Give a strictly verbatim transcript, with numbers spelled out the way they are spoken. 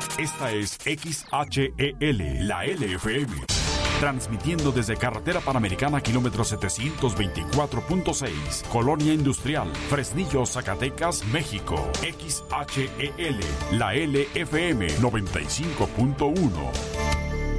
Esta es X H E L, la L F M. Transmitiendo desde Carretera Panamericana, kilómetro setecientos veinticuatro punto seis, Colonia Industrial, Fresnillo, Zacatecas, México. X H E L, la L F M noventa y cinco punto uno.